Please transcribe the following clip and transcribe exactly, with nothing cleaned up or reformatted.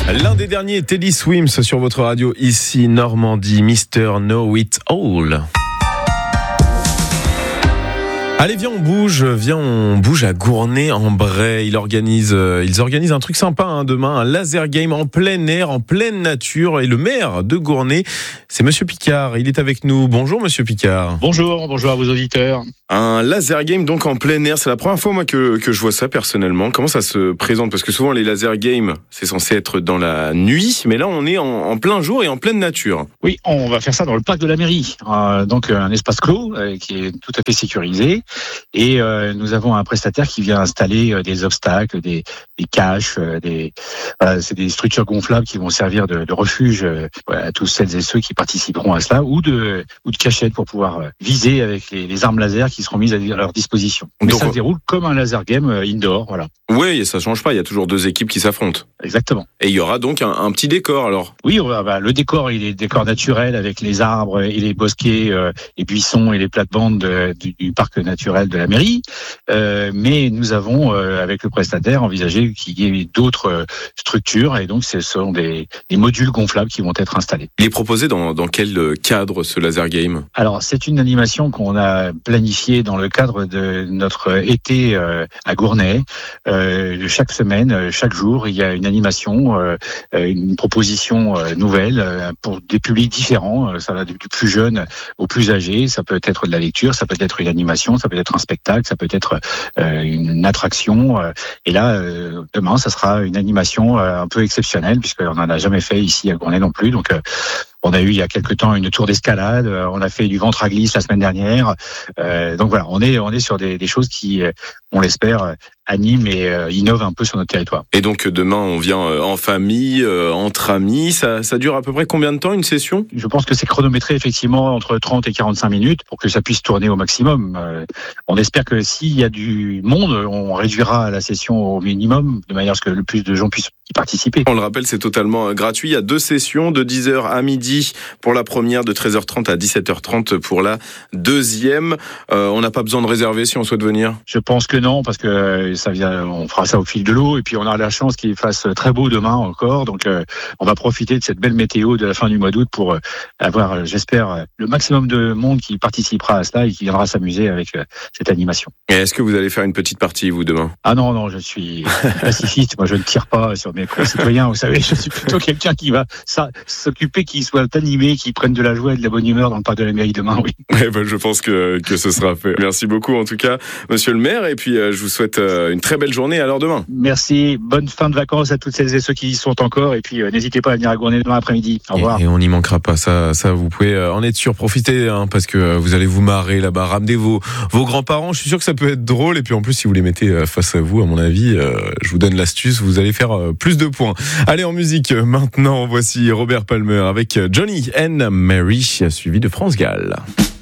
L'un des derniers, Teddy Swims sur votre radio, ici Normandie, mister Know It All. Allez, viens, on bouge, viens, on bouge à Gournay-en-Bray. Ils organisent, euh, ils organisent un truc sympa hein, demain, un laser game en plein air, en pleine nature. Et le maire de Gournay, c'est Monsieur Picard. Il est avec nous. Bonjour, Monsieur Picard. Bonjour, bonjour à vos auditeurs. Un laser game donc en plein air, c'est la première fois moi que que je vois ça personnellement. Comment ça se présente ? Parce que souvent les laser games, c'est censé être dans la nuit, mais là on est en, en plein jour et en pleine nature. Oui, on va faire ça dans le parc de la mairie, euh, donc un espace clos euh, qui est tout à fait sécurisé. Et euh, nous avons un prestataire qui vient installer euh, des obstacles, des, des caches, euh, des voilà, c'est des structures gonflables qui vont servir de, de refuge euh, à tous celles et ceux qui participeront à cela, ou de ou de cachettes pour pouvoir euh, viser avec les, les armes laser qui seront mises à leur disposition. Mais donc, ça se déroule comme un laser game euh, indoor, voilà. Oui, et ça change pas. Il y a toujours deux équipes qui s'affrontent. Exactement. Et il y aura donc un, un petit décor alors. Oui, on va, bah, le décor, il est décor naturel avec les arbres et les bosquets, euh, les buissons et les plates-bandes de, du, du parc naturel de la mairie. Euh, mais nous avons, euh, avec le prestataire, envisagé qu'il y ait d'autres euh, structures et donc ce sont des, des modules gonflables qui vont être installés. Il est proposé dans, dans quel cadre ce laser game ? Alors, c'est une animation qu'on a planifiée dans le cadre de notre été euh, à Gournay. Euh, chaque semaine, chaque jour, il y a une animation, euh, une proposition euh, nouvelle euh, pour des publics différents. Euh, ça va du plus jeune au plus âgé. Ça peut être de la lecture, ça peut être une animation, ça peut être un spectacle, ça peut être euh, une attraction. Euh, et là, euh, demain, ça sera une animation euh, un peu exceptionnelle puisqu'on n'en a jamais fait ici à Gournay non plus. Donc, euh, on a eu il y a quelque temps une tour d'escalade, on a fait du ventre à glisse la semaine dernière. Euh, donc voilà, on est on est sur des, des choses qui, on l'espère, animent et euh, innovent un peu sur notre territoire. Et donc demain, on vient en famille, euh, entre amis. Ça, ça dure à peu près combien de temps une session ? Je pense que c'est chronométré effectivement entre trente et quarante-cinq minutes pour que ça puisse tourner au maximum. Euh, on espère que s'il y a du monde, on réduira la session au minimum de manière à ce que le plus de gens puissent y participer. On le rappelle, c'est totalement gratuit. Il y a deux sessions de dix heures à midi pour la première, de treize heures trente à dix-sept heures trente pour la deuxième. Euh, on n'a pas besoin de réserver si on souhaite venir ? Je pense que non, parce que ça vient, on fera ça au fil de l'eau, et puis on a la chance qu'il fasse très beau demain encore, donc euh, on va profiter de cette belle météo de la fin du mois d'août pour euh, avoir, euh, j'espère, le maximum de monde qui participera à cela et qui viendra s'amuser avec euh, cette animation. Et est-ce que vous allez faire une petite partie, vous, demain ? Ah non, non, je suis pacifiste, moi je ne tire pas sur mes concitoyens, vous savez, je suis plutôt quelqu'un qui va ça, s'occuper, qui soit animé, qui prenne de la joie et de la bonne humeur dans le parc de la mairie demain, oui. Ouais, ben, je pense que, que ce sera fait. Merci beaucoup en tout cas, monsieur le maire, et puis euh, je vous souhaite euh, une très belle journée, alors demain. Merci, bonne fin de vacances à toutes celles et ceux qui y sont encore, et puis euh, n'hésitez pas à venir à Gournay demain après-midi. Au revoir. Et, et on n'y manquera pas, ça, ça vous pouvez euh, en être sûr, profitez, hein, parce que euh, vous allez vous marrer là-bas, ramenez vos, vos grands-parents, je suis sûr que ça peut être drôle, et puis en plus si vous les mettez euh, face à vous, à mon avis, euh, je vous donne l'astuce, vous allez faire euh, plus de points. Allez, en musique, euh, maintenant, voici Robert Palmer avec Johnny and Mary, suivi de France Gall.